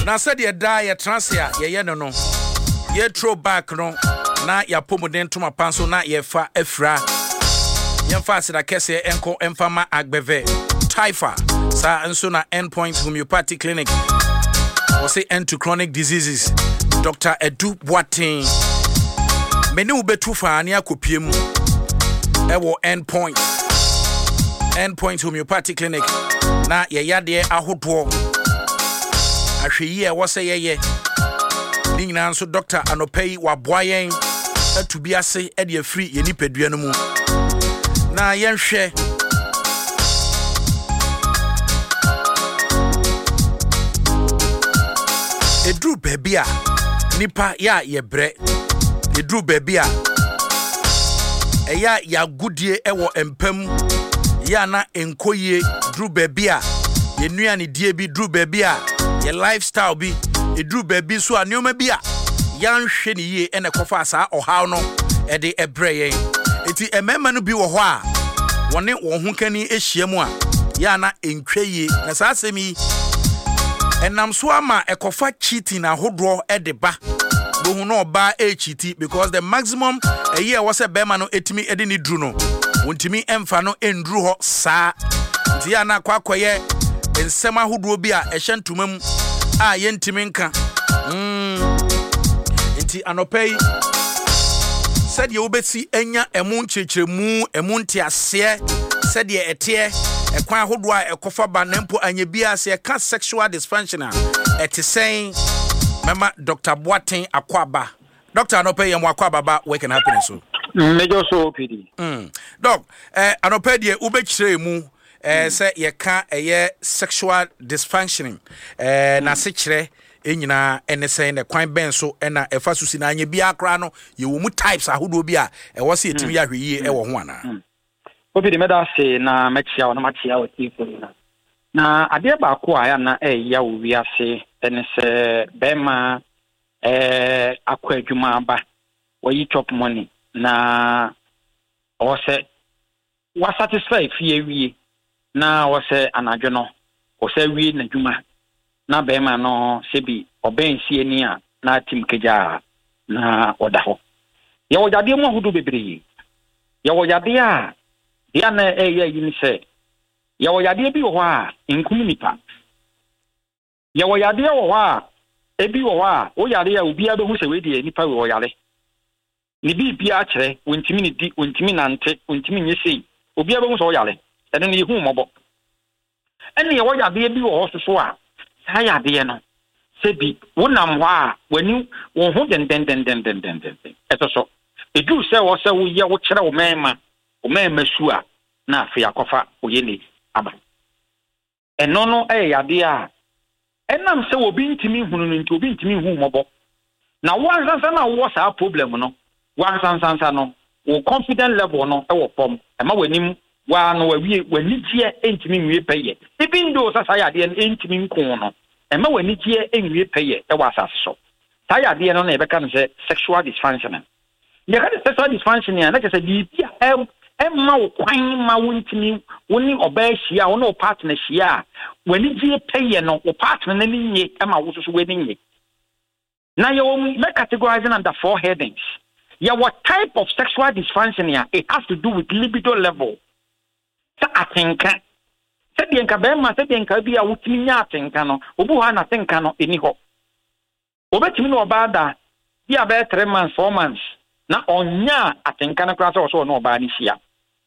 na said ye die ye transia ye no ye throw back no na ya pomuden to ma panso na ye fa afra ye fa sida kese enko emfama agbeve Taifa sa enso na Endpoint Homeopathic Clinic or say end to chronic diseases Dr. Edu Boateng meni ubetu fa ani akopiem ewo Endpoint Homeopathic Clinic na ye yade ahodo ahweyi e wo say ye Nina nso Dr. Anopei waboayen atubi ase e de afri ye nipadua no mu na yenhwe edru baby a nipa ya yebre edru baby a eya ya gudie ewo empam ya na enkoye dru baby a ye nuane die bi dru baby a ye lifestyle bi edru baby so anoma bi a yanhwe ne ye ene kofa asa ohaw no e de ebreye eti emema no bi wo ho a wone wo ho kani ehyiamu a ya na entwaye na sa asemi enam so ama ekofa cheating ahodo e de ba bo hu no ba e cheat because the maximum a year was a bema no etimi e de ni dru no wontimi emfa no endru ho sa nti ya na kwakoye ensema ahodo bi a ehyentumam a yentimi nka nti Anopei said ye obeti enya emu nchechiremu emu ntiase said ye etie ekwan ahodo a ekofa ba nempo anya bia se ka sexual dysfunction eti saying mama Dr. Boateng Akwaba Dr. Anopei yemu Akwaba ba working happiness so mejo so pidi doc Anopei de ubechire mu say ye ka sexual dysfunctioning na se kire enyina enese ne kwan ben so na efa susi na anya bia akra no ye wo mu types ahodo bi a e wo se etimi ya hweye e wo ho ana obi de meda se na machia na machia o tifo na ade ba ko aya na ya wo wi ase enese bema akwa adwuma ba wo yi chop money na o se wa satisfy fie wie na wo se anadwo no o se wie na adwuma na bema no sebi obensie ni a na tim keja na odaho ya wojade mu hudu bebre ya wojade a dia na yini se ya wojade bi wo a enkum nipa ya wojade wo a ebi wo a o yare ya obi abehu se we die nipa wo yare ni bi a kire wontimi ni di wontimi nante wontimi nyesei obi abehu so yare ene ni hu mobo ene ya wojade bi wo so a haya de no sebi wonam ho a wani won ho den eto so edu se wo se wo ye wo kire wo mema su a na afi akofa oye ni aba eno no yade a enam se wo bi ntimi hunu no nti obi ntimi hu mobo na wansansa na wo sa problem no wansansa no wo confident level no wo pom ema wanim wa no wanigye entimi nwie peye even though sasa ya de entimi nko no ema wanigye enwie peye e wa asase so ta ya de no na ebeka no se sexual dysfunction ya ka sexual dysfunction ya na ke se bi emma wo kwan ma wontimi woni obahia wo no partner hia wanigye peye no wo partner na ninye ema wo so waninye na ya wo me categorizing under 4 headings ya what type of sexual dysfunction ya it has to do with libido level sa atenka sa dienka be ma sa dienka bi a wutimi nya atenka no obu ha na atenka no eni ho obetimi no obada bi a be 3 months 4 months na onya atenka na kra so no oba ni hia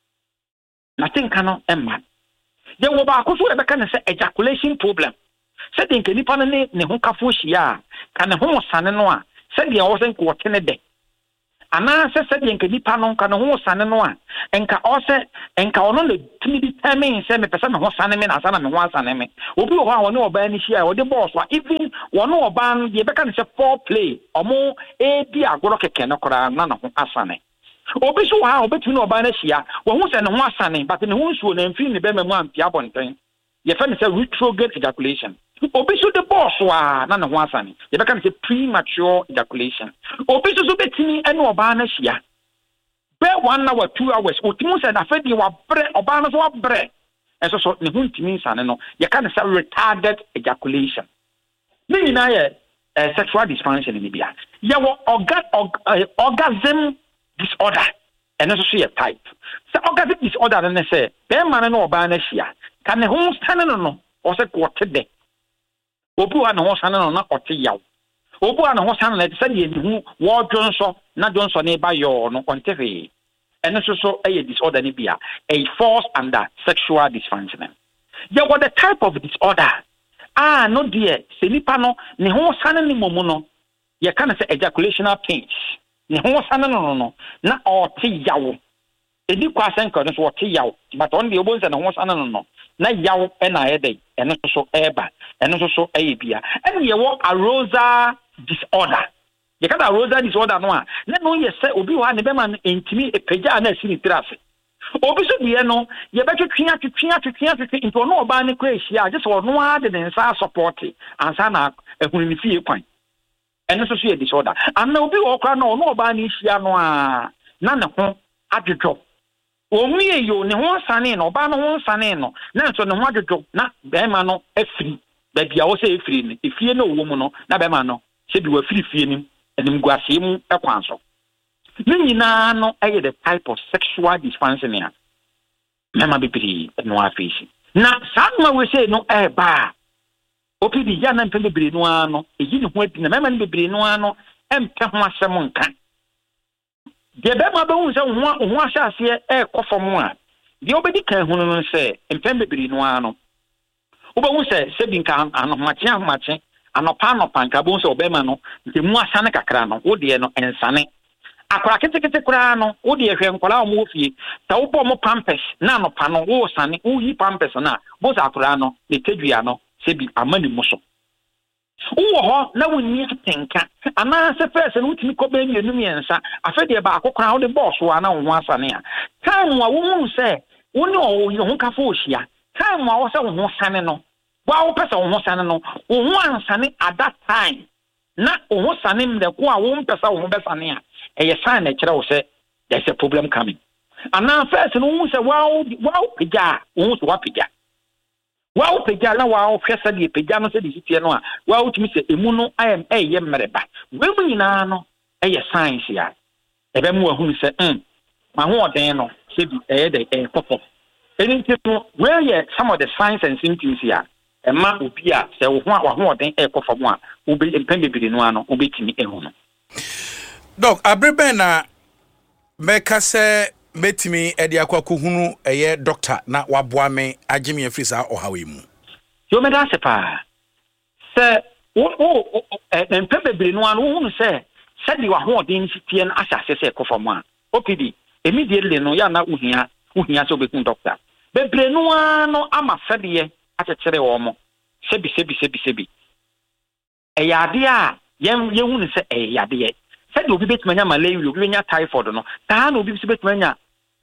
na atenka no emma ye wo ba akoso e be ka na say ejaculation problem sa dienka nipa no ne ho kafo hia ka ne ho sane no a sa dia wo sen ko tene de ana se dienka nipa no ka no ho sane no a enka ose enka ono le timi determine se me pesa me ho sane me na sana me ho sane me obi ho a woni oba ni hia o de boss wa even wono oba no ye beka ne se foreplay omo di agoro keke no kora na ho asane obi so ha obetumi no oba na hia wo ho se ne ho asane but ne ho nsuo na mfi ne be memu ampia bonten ye fa ne se retrograde ejaculation obi so the boss wa na ho asane ye beka ne se premature ejaculation obi so betimi ene oba na hia be 1 hour 2 hours otimu se na fedi wa bre oba no so wa bre eso so ne huntimi nsane no ye ka ne se retarded ejaculation Meaning sexual dysfunction in Libya. Orgasm disorder. And also see a type. So orgasm disorder and they say, bear man no banesia. Can the home stand no or say quarter day? Obu and horse and no or yaw. Obu and horse and let's say you war Johnson, not Johnson nearby your no on TV. And also a disorder in Libya, a falls under sexual dysfunction. Yeah, what the type of disorder? No dear, Senipano, ne ho sana ni momuno. You can say ejaculational pains. Ne ho sana no. Na or ti yaw. Edi kwasen ko no ti yaw. But on the obons and ho sana no. Na yaw e na ede. Eno so eba. Eno so bia. And ye wo arousal disorder. You can arousal disorder no a. Na no ye say obi wa ne be man intimi epeja na sini trase. Obi so die no ye be twetwea into no oba ne kwahia just for no ade den sa support ansa na ehunni fie kwan eno so ye disorder and na obi wo kwa no oba ne hia no a na ne ho adwodwo omuye yo ne ho sane no oba no ho sane no na so ne ho adwodwo na be ma no afiri ba bia wo se afiri ne efie no wo mu no na be ma no se bi wa firi fie nim enim guase mu ekwan so. Nina no the type of sexual dysfunction here. Mama be no afisi. Na some we say no ba. Opi di ya na mpe bebre no ano, eyi ne ho adi na mama ne bebre no ano, empe ho asem nka. De be ma be hu se ho ahase kofom a. De obedi kan hu no se empe bebre no ano. Oba hu se bi nka ano mache anopa nka bo se obema no, nke mu asane kakra no, wo de no ensane. Akora kete kura no wo de ehwe nkola o mo fie ta wo bo mo pampers na no pa no wo sane wo yi pampers na bo sa akora no ne tedua no se bi amani mo so wo ho na wo ni atenka ana se first no timi ko be mienu miensa afede ba akokora wo de boss wa na wo asane a time wa wo mu se wo ne o ho ka fo ohia time wa wo se wo ho sane no wa wo pesa wo ho sane no wo ho ansane at that time na wo ho sane mde ko a wo mpesa wo ho be sane a a sign that you say there's a problem coming. And now first no say wow pija won't what pija. Wow pija na wow first the pija no say the city no wow to me say emu no I am a mereba. When we na no a sign here. Ebe mu hu say my ho den no say bi the pop. Anything where yeah some of the signs and symptoms here. E ma obi a say wo ho den pop mu a obi empem bibiri no ano obetimi ehu no. Doc, abrebe na meka se metimi edi akwaku hunu eye doctor na waboa me agime afisa ohawe mu. Yo me da se pa. Se empebebere no anu hunu se di wa ho odin sitie na asase se ekofom a. Opidi, immediately no ya na uhia so bekun doctor. Bebre no anu ama fedeye akekere wo mo. Sebi. Eyade a ye hunu se eyade said you be betmanya malaria, you be typhoid no. Ta no be betmanya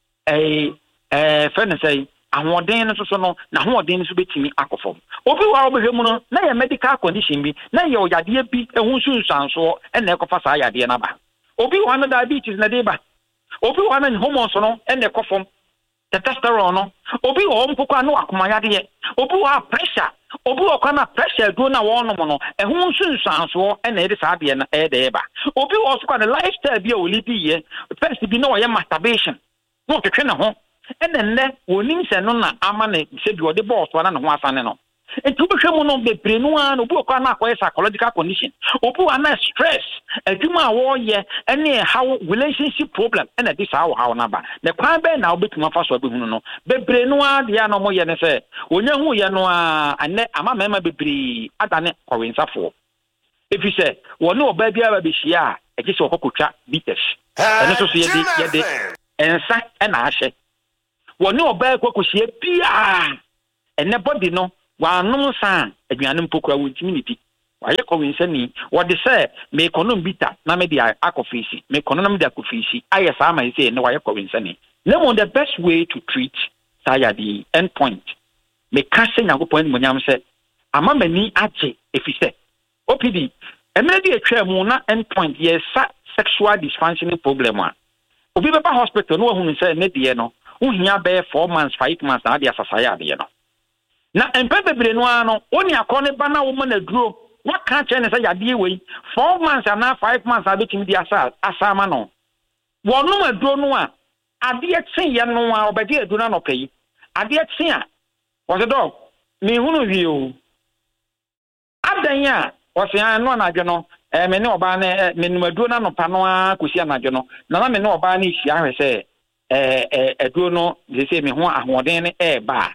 friend say ahoden so no na ahoden so betimi akofom. Obi wa obehwe mu no na ya medical condition bi na ya oyade bi ehun sunsanso na ekofa sa yade na ba. Obi wa no diabetes na dey ba. Obi wa na hormones no na ekofom. Testosterone no. Obi wa mpokwa no akoma yade. Obi wa pressure. Obi wa kana pressure do na wo no no ehun sunsanso na ede sa de na ede ba. Obi wa so kana lifestyle bi o libi ye first bi na wo ye masturbation. No twetwe na ho. Enne wonim se no na ama na se bi o de boss wa na ho asane no. Etu behwe mu no bebre no an obi kwa na akoye psychological condition. Obi wa na stress, adwuma wo ye ene how relationship problem ene dis how na ba. The kwan be na obetuma fa so behunu no. Bebre no a de ya no mo ye ne se onya hu ye no a ane ama mema bebre adane kwensafo. Efi se wo ne oba bia ba be hia a ege se okokotwa bites. Ene so so ye de ensa ena ahye. Wo ne oba kokohie bia ene body no wanom san aduane mpokura wontimi ne bi waye kɔwinsani wɔde sɛ me econom bita na me dia akɔfisi me econom dia akɔfisi ayɛ saa ma sɛ ne waye kɔwinsani na the best way to treat saya the end point me ka sɛ nyakopɔn ni monyam sɛ ama mani agye efisɛ opd emre di etwa mu na end point yes sexual dysfunction problem a obi beba hospital no hu sɛ ne die no uhia be 4 months 5 months na dia asasaya de no na empebebere no ano oni akone ba na wo na duro what can't change say yadeɛ we 4 months and 5 months abetimi di asama no wonum aduro no a adeɛ tsen yɛ no a obedi aduro na no pɛyi adeɛ tsen a was a dog me hunu wi o adan a was ya no na adwo no me ne oba na me num aduro na no pa no a kosi anadwo no na me ne oba na ihia hwɛ sɛ aduro no de sɛ me ho ahoɔden ne ba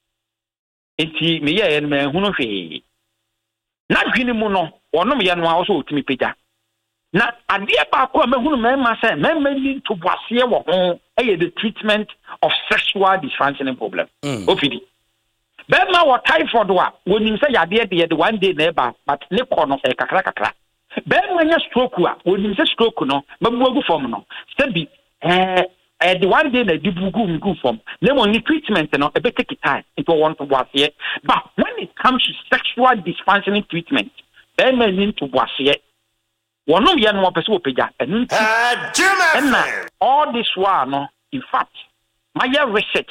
enti me yɛ no me hunu hwee na dwini mu no wonom yɛ no a wo so otimi pagya na adeɛ ba ko me hunu me ma sɛ me ni to boaseɛ wo ho the treatment of sexual dysfunction problem ofidi be ma wo typhoid wa wonim sɛ yadeɛ de one day na eba but ne kɔ no kakra be ma nya stroke wa wonim sɛ stroke no mabuagu form no sɛ bi the one day na dibugu form le mo ni treatment no e be take time it want to boaseɛ but when it comes to sexual dysfunction treatment be ma ni to boaseɛ wonom yɛ no pɛ sɛ opagya ɛno nti and all this while no in fact my research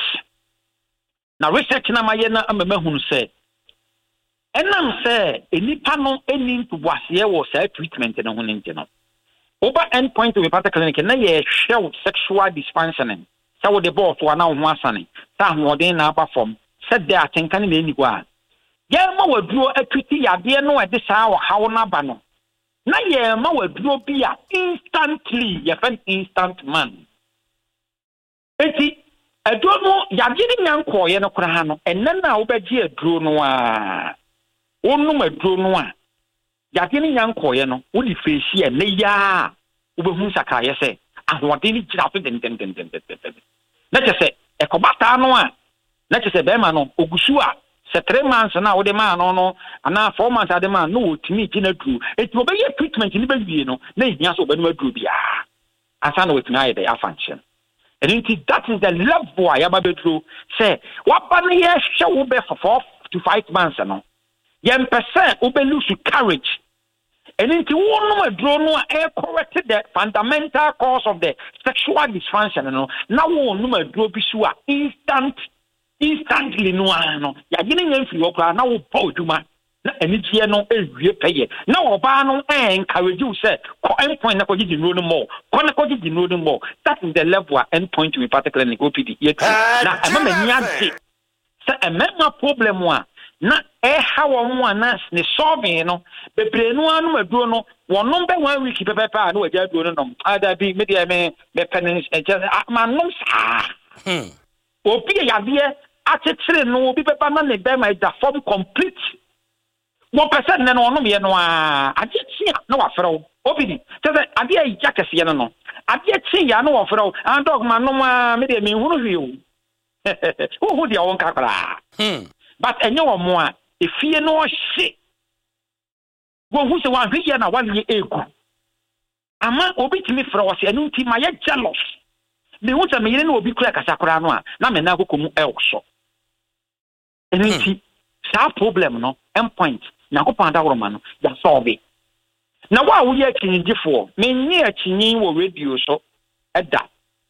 na research na my na amahunu sɛ ɛnam sɛ enipa no eni to boaseɛ wɔ sa treatment no ho nti no over end point to a clinic na yɛ hwɛ sexual dysfunction sɛ wo de ball to na ho asane sɛ ahoɔden na aba fam sɛ de atenka ne eni go a yɛ ma waduro atwiti yadeɛ no ɛde saa wɔ hawo na ba no na ye ma waduro bi a instantly ye fan instant man eti aduro no yagye ni nyanko ye no kora ha no enne na wo begye aduro no a wonum aduro no a yagye ni nyanko ye no wo di feesi e ne ya wo behu saka ye se ahoɔden ni gira so den na che se ekobata no a na che se be ma no ogusu a se 3 months na wo de ma no ana 4 months ade ma no otimi gina duru eti wo be ye treatment ni be wie no na ihia so be no aduru bia asa na wotimi aye dey afanction and that is the level I am be true say what ban ye hwe wo be for 4 to 5 months no yem percent wo be lose courage and inti wo no aduro no e correct the fundamental cause of the sexual dysfunction no na wo no aduro bi so a instantly no ya gine nyam fi wo kra na wo pa odwuma na anigye no ewie peye na oba no encourage you say end point na koji dinro no more kona koji dinro no more that is the level end point we particularly OPD yet na amama nyaade say amama problem a na ha wo na ne solving no bebre no anu aduro no wonom be 1 week pepepa na wagya aduro no ada bi me de me penin manom sa obi yade achetere no obi pepa na ne be my da form complete 1% na no onom ye no a ade tia na wafrew obidi tese ade ayi jakese no ade tia na wafrew and dog man no a me de me hunu hwe o hu de won kakra but enye wo mo a efie no hye wo hu se wan hwe ye na wan ye egu ama obi timi frɛ wo se enu nti ma ye jealous me hu se me yire na obi kura kasakora no a na me na kokomu elso enu nti sa problem no end point na ko panda woroma no ya solve na wa wo ye kinyigifo me nye akinyin wo radio so eda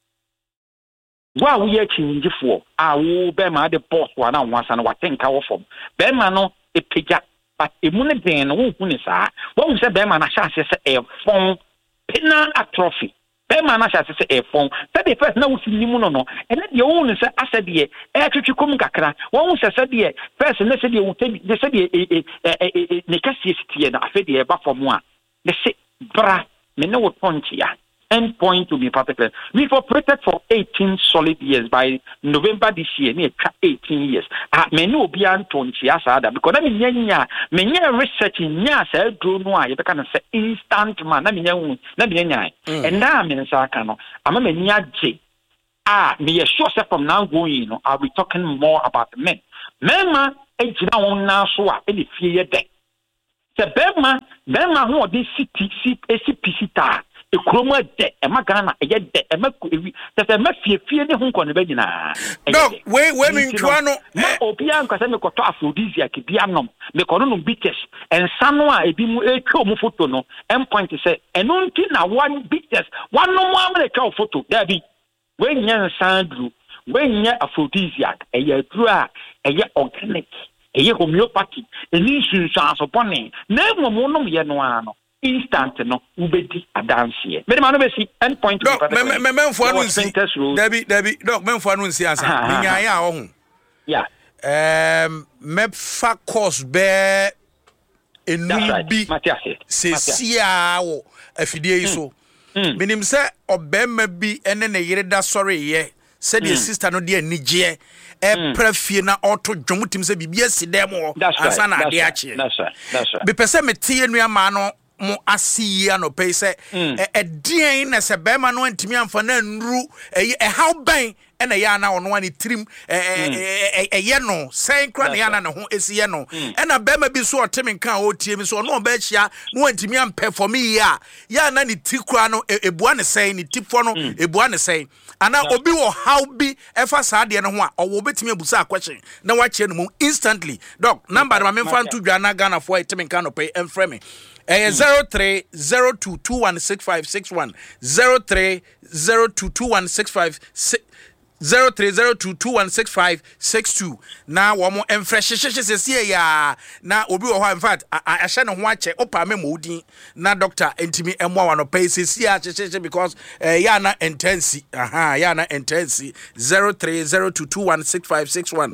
wa wo ye kinyigifo a wo be ma de boss wa na wansa na watenka wo fom be ma no epega but emu ne ben no wo hu ne saa wo se be ma na sha se e fon penal atrophy be ma na sha se e fon se the first na wo si nimu no ene de wo ne se asede e twetwe kom kakra wo se se de first na se de wo de se de ne kasie sitie na afede e ba fom a de se bra me no wo tontia end point to be particular. We've operated for 18 solid years. By November this year, near 18 years. Many will be on Tonchiasa because I mean, research in Yasa, do no, I can say instant man. I mean, and now I'm in Sakano. I'm a Nyaji. Me assure from now going, I'll be talking more about the men. Mema, it's now now so any fear day. The Bema, who are this city, ACPC. Ekroma de emagana eye de emakuewi tese mafie ne ho kono be nyina no we min twa no obia nkasa me koto aphrodisiac bia nom me kono no bites ensa no a ebi mu etwa mu photo no end point say eno nti na one bites one no mo amle twa photo da bi we nya nsa dru we nya aphrodisiac eye dru a eye organic eye homeopathy eni sunsan so pone na emonom ye no ano instant no ubedi adanse me ma no be si endpoint no memfo anu nsi Debbie doc memfo anu nsi ansa nya ya ho yeah mefa course be enubi sesia wo afidie yi so minim se obema bi ene ne yere da sorry ye se the sister no de anigye prefie na auto dwomutim se bibia sidem ansa na ade ache that's right be pese metie nuama no mo asiya no pay se edien na se bema no antimi amfa na nru how ban ena ya na ono ani trim ye no sen kra na ya na ho esiye no ena bema bi so otemi kan o tie mi so no ba hia no antimi am perform ya na ni tikra no ebua ne sen ni tipfo no ebua ne sen ana obi wo how bi efa saade no ho a owo betimi abusa akwchen na wa che no mu instantly doc number ma memfa nto dwa na Ghana for etimi kan no pay enframe 0302216561 03022165 0302216562 na wo mo enfreshesheshe sesie ya na obi wo ho in fact ahye ne ho ache opa memodin na doctor entimi emwa wano pay sesie ahye because ya na intensi ya na intensi 0302216561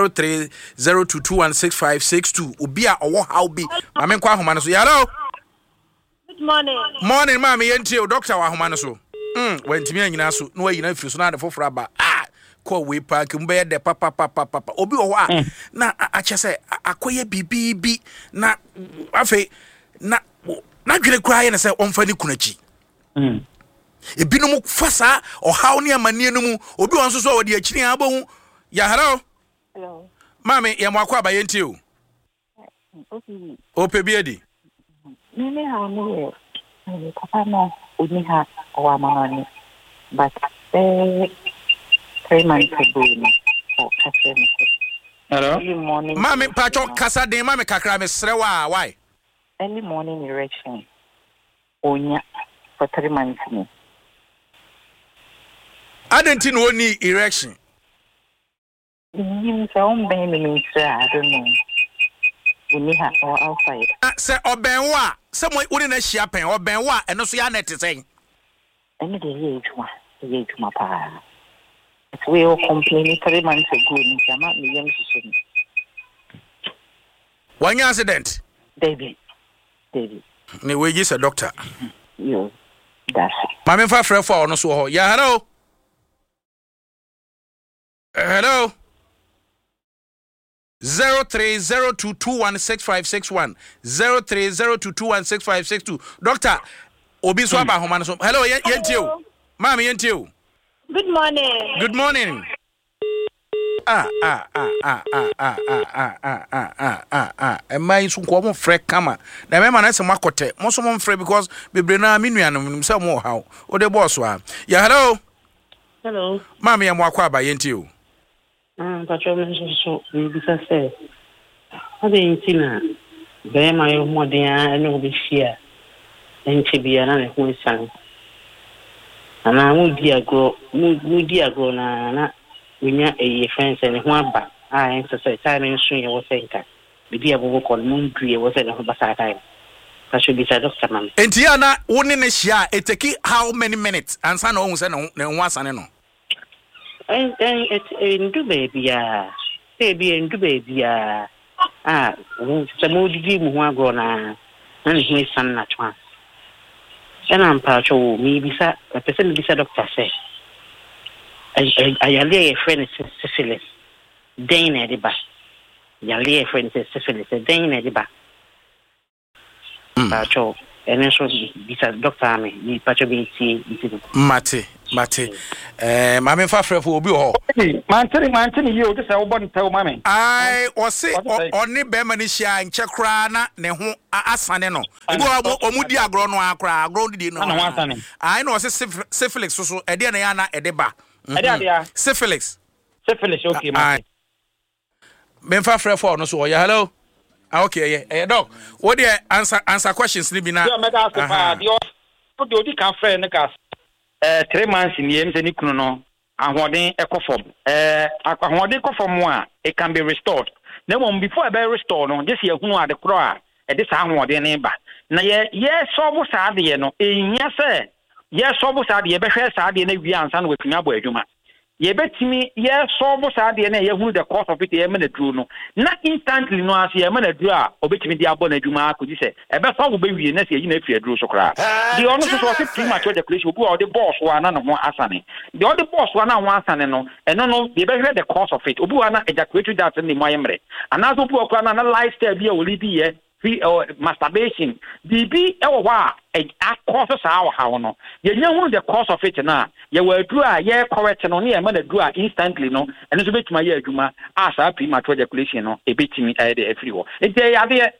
0302216562 obi a owo how bi amenkwa ahoma no so hello good morning mama yenti o doctor wa ahoma no so wentimi anyina so no ayina fi so na de foforo aba ko we park mbe de papa obi o wa na ache se akoye bibibi na afi na dwere kura ye na se onfa ni kunachi ebinom fasa o haw ne amanie no mu obi won so so wo de akiri abahu ya hello mama ya mo akwa abayenti o ope biedi mimi ha no papa no oni ha o amani but 3 months ago hello mama pacho kasa den mama kakra me srewa why early morning erection onya for 3 months ni adenti no oni erection you say on ben me say I don't know oni ha or outside say oben wa say mo uri na hia pen oben wa eno so ya net sen eni de ye ejuma pa we all complaining 3 months ago ni sama me yam shishin one accident David ne we just a doctor yo that's mama fa frɛ for ono so ho ya hello 0302216561 0302216562 doctor obi so aba homa no so hello yentio mama yentio good morning emai so ko mo frɛ kama na me ma na se makote mo so mo frɛ because bebre na menuanom se mo hawo o de boss a ya hello mama ya mo akwa aba yentio patrol so bisa say ade intina be ma yo modern ene obi share enche bia na ne ho san ana mu diagro na winya friends ne ho aba say time nso ye wo senka bibi abobo call mu due wo say ne ho basa time patrol bisa doctor man entia na woni ne hia eteki how many minutes ansa na ohun say ne ho asane no ndu baby ndu baby so mo didi mu ho agro na ne ho san na twa ena mpacho mi bisa pese mi bisa doctor say ayale friend syphilis den na de ba yale friend syphilis den na de ba pacho ene so bisa doctor mi pacho bi ti mate mama fa frɛ for obi ho mantini ye o de say wo bon tell mama ai o se oni be ma ni hia nche kra na ne ho asane no ebi o mu di agro no akra agro di no ai no se syphilis so e de na ya na e de ba syphilis okay mate me fa frɛ for no so ya hello okay doc what the answer questions ni bi na mega ask pa the odi kan frɛ ne ka 3 months ni em se ni kunu no ahoden ekofom ahoden ekofom a it can be restored na mom before e be restore no just ye hunu ade kro a e de saa hoode ne ba na ye solve saa de no ehia se ye solve saa de ye be hwe saa de na wi ansa na watumi abo adwuma ye betimi ye solve saa de na ye hunu the cost of it ye me na duro no na instantly no as ye me na duro a obetimi de abo na adwuma akodi se e be solve be wi na se ye na afi aduro so kra the ono so so premature ejaculation obu o de boss wa na no ho asane the other boss wa na ho asane no eno no ye be hwe the cost of it obu wa na ejaculatory that ni mo ayemre anazo obu okra na lifestyle bi a woli bi ye free masturbation bibi ewo wa cause sa wa ha no ye nya hu the cause of it na ye wa aduru a ye correct no na ye ma na aduru a instantly no eno so betuma ye adwuma asa premature ejaculation no e betimi e de afri ho ente ya de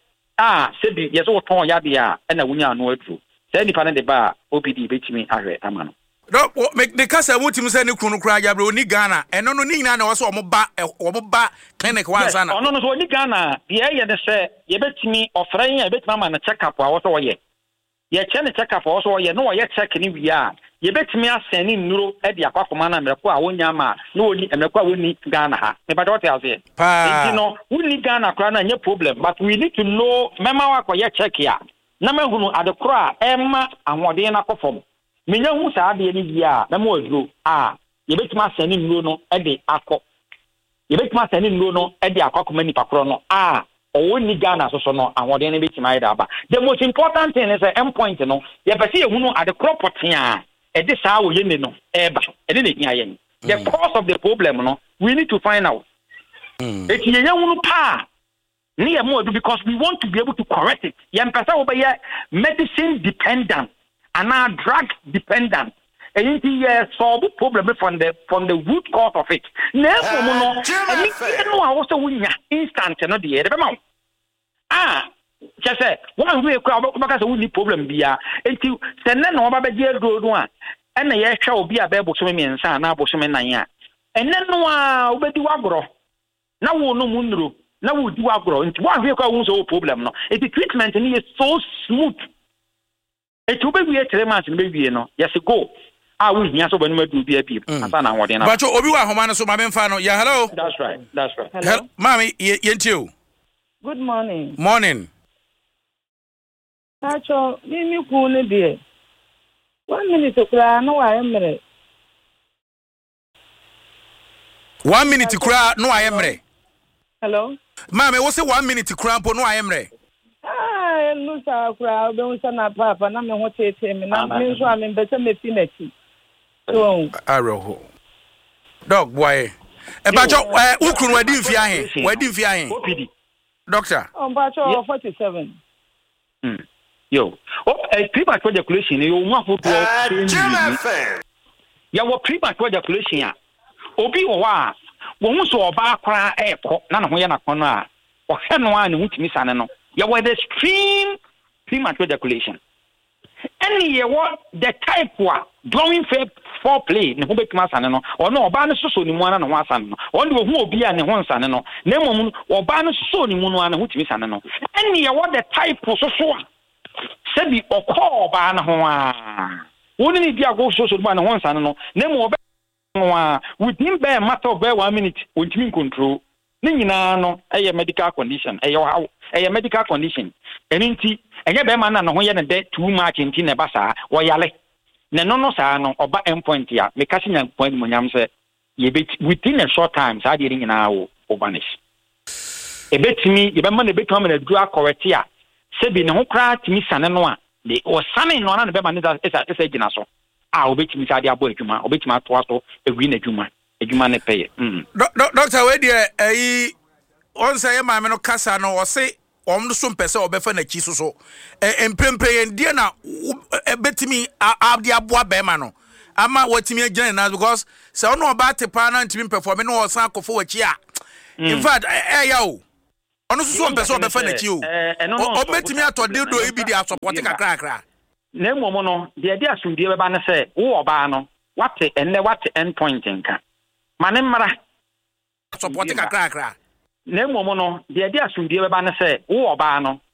se bi ye so ton ya de a na wunya no aduru se ni pa na de ba OPD betimi ahwe ama no no make the case mutim say ne kunu kra ya bro ni Ghana eno no ni nyina na wo so omoba clinic one sana ono no so ni Ghana ye de se ye betimi offering ye betimi ama na check up a wo so ye che ne check up wo so ye no ye check ni wi a ye betimi aseni nnuro e de akwakoma na mreko a wonya ma na oni mreko a woni Ghana ha me ba dot ase pa no woni Ghana kra na nye problem but we need to know mema wa ko ye check ya na mahunu adekro a ema ahode na kofom menya hu saa de ni bia na mo aduro ye betimi aseni nnuro no e de akọ ye betimi aseni nnuro no e de akwakoma ni pakro no owo ni Ghana so no ahode na betimi aida ba the most important thing is end point no ye pese ye hunu ade crop potia e de saa wo ye ne no eba e de ne yen the cause of the problem no we need to find out it ye hunu pa ni ye mo do because we want to be able to correct it ye mpesa wo be ye medicine dependent and now drug dependent and it solve the problem from the root cause of it never no and you know also we instant no the be ma just say one way because we need problem bia enti se na no ba be do no a na ye hwa obi a be boso me nsa na boso me nan a enne no a obedi wagoro na wo no mu nuro na wo di wagoro enti one way kwa wo so problem no it treatment ni is so smooth it will be 3 months maybe no yes go we hear so when we do be asa na wode na but obi wa homa no so ma memfa no yeah hello that's right hello mami yentiu Good morning. Morning. Tacho, mimi kune die. 1 minute kura no ayemre. 1 minute kura no ayemre. Hello? Mama, we say 1 minute kura po no ayemre. No sa kura be unsa na papa na me ho tete me na me so am be se me fi na ti. So, Aroho. Dog boy. E ba jo ukunu wadi mfi ahe. OPD. Doctor. Bacho 47. Yo. Premature ejaculation you want to ya wo premature ejaculation a obi wo a wo hu so oba akra ekọ na ho ye na kono a o he no a ne hutimi sane no ya wo the extreme premature ejaculation any ye what the type wa during foreplay ne ho betima sane no ono oba ne soso ni mu ana ne ho asane no ono wo hu obi a ne ho nsane no na mom oba ne soso ni mu no ana hutimi sane no any ye what the type soso a sebi okọ oba na ho a woni ni dia go soso ba na ho nsane no na mo oba no a within be matter of 1 minute ontimi control ni nyina no medical condition medical condition eninti enye be man na no ho ye ne de too much nti ne ba saa wo yale ne no saa no oba endpoint ya me kasi nya point mo nyam se ye be within a short time saa de nyina wo vanish ebetimi ye be man ebetumi na du akoreti a se bi ne ho kra timi sane no a de o sane no na ne be man esa gina so obetimi saa de abo adwuma obetimi atoa so ewi na adwuma ne peye Doctor we dey on say ma me no kasa no o se so mpese obefa na chi so emprempe ye na betimi abde aboa be ma no ama watimi agina na because se ono oba tepa na ntimi perform no o san akofo wachi a in fact ya o ono so mpese obefa na chi o betimi atodildo ibi di support kakra na momo no de asundie be ba ne se wo oba no what end point nka mane mara support kakra na momo no de asundie be ba ne se wo oba no